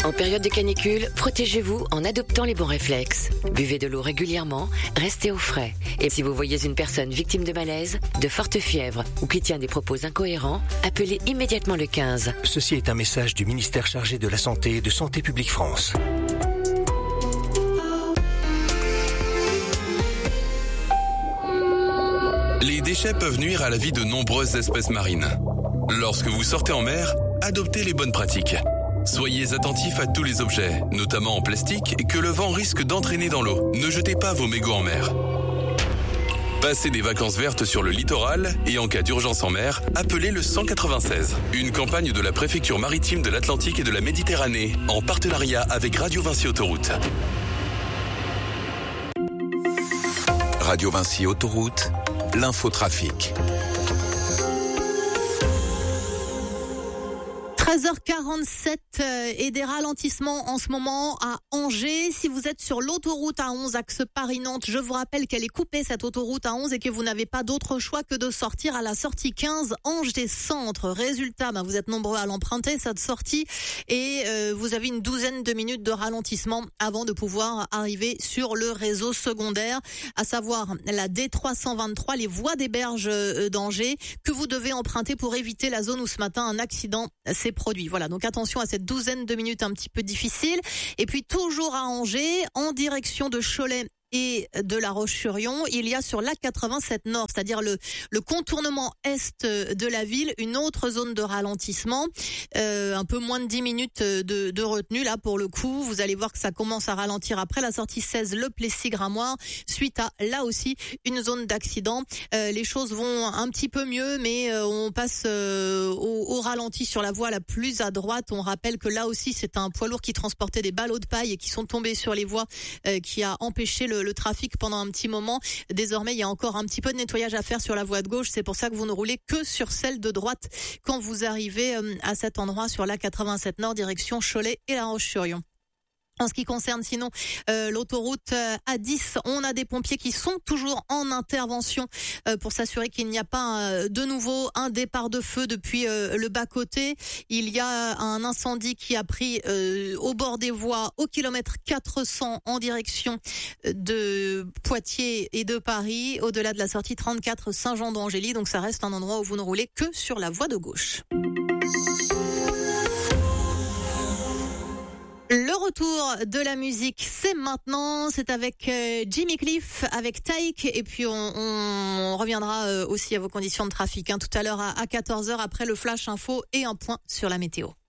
En période de canicule, protégez-vous en adoptant les bons réflexes. Buvez de l'eau régulièrement, restez au frais. Et si vous voyez une personne victime de malaise, de forte fièvre ou qui tient des propos incohérents, appelez immédiatement le 15. Ceci est un message du ministère chargé de la Santé et de Santé publique France. Les déchets peuvent nuire à la vie de nombreuses espèces marines. Lorsque vous sortez en mer, adoptez les bonnes pratiques. Soyez attentifs à tous les objets, notamment en plastique, que le vent risque d'entraîner dans l'eau. Ne jetez pas vos mégots en mer. Passez des vacances vertes sur le littoral et en cas d'urgence en mer, appelez le 196. Une campagne de la préfecture maritime de l'Atlantique et de la Méditerranée, en partenariat avec Radio Vinci Autoroute. Radio Vinci Autoroute, l'infotrafic. 13h47 et des ralentissements en ce moment à Angers. Si vous êtes sur l'autoroute A11 axe Paris-Nantes, je vous rappelle qu'elle est coupée cette autoroute A11 et que vous n'avez pas d'autre choix que de sortir à la sortie 15 Angers Centre. Résultat, vous êtes nombreux à l'emprunter cette sortie et vous avez une douzaine de minutes de ralentissement avant de pouvoir arriver sur le réseau secondaire, à savoir la D323, les voies des berges d'Angers que vous devez emprunter pour éviter la zone où ce matin un accident s'est produit. Voilà, donc attention à cette douzaine de minutes un petit peu difficile. Et puis toujours à Angers, en direction de Cholet et de La Roche-sur-Yon, il y a sur l'A87 Nord, c'est-à-dire le contournement est de la ville, une autre zone de ralentissement, un peu moins de 10 minutes de retenue là pour le coup. Vous allez voir que ça commence à ralentir après la sortie 16 Le Plessis-Gramoire, suite à là aussi une zone d'accident. Les choses vont un petit peu mieux, mais on passe au ralenti sur la voie la plus à droite. On rappelle que là aussi c'est un poids lourd qui transportait des ballots de paille et qui sont tombés sur les voies, qui a empêché le trafic pendant un petit moment. Désormais, il y a encore un petit peu de nettoyage à faire sur la voie de gauche. C'est pour ça que vous ne roulez que sur celle de droite quand vous arrivez à cet endroit sur l'A87 Nord, direction Cholet et La Roche-sur-Yon. En ce qui concerne sinon l'autoroute A10, on a des pompiers qui sont toujours en intervention pour s'assurer qu'il n'y a pas de nouveau un départ de feu depuis le bas-côté. Il y a un incendie qui a pris au bord des voies au kilomètre 400 en direction de Poitiers et de Paris, au-delà de la sortie 34 Saint-Jean-d'Angély. Donc ça reste un endroit où vous ne roulez que sur la voie de gauche. Le retour de la musique, c'est maintenant. C'est avec Jimmy Cliff, avec Taïk. Et puis on reviendra aussi à vos conditions de trafic tout à l'heure à 14h après le Flash Info et un point sur la météo.